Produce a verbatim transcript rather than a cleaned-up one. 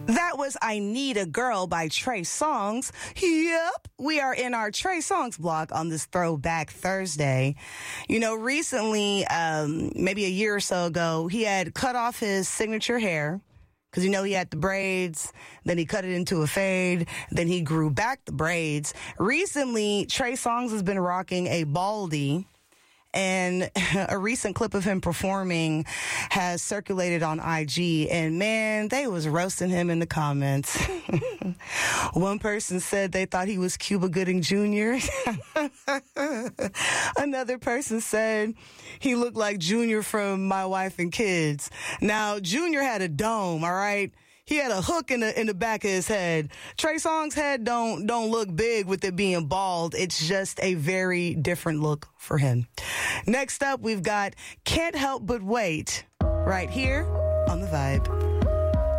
That was I Need a Girl by Trey Songz. Yep, we are in our Trey Songz block on this Throwback Thursday. You know, recently, um, maybe a year or so ago, he had cut off his signature hair. Because, you know, he had the braids, then he cut it into a fade, then he grew back the braids. Recently, Trey Songz has been rocking a baldy. And a recent clip of him performing has circulated on I G. And, man, they was roasting him in the comments. One person said they thought he was Cuba Gooding Junior Another person said he looked like Junior from My Wife and Kids. Now, Junior had a dome, all right? He had a hook in the in the back of his head. Trey Songz's head don't don't look big with it being bald. It's just a very different look for him. Next up, we've got Can't Help But Wait right here on The Vibe.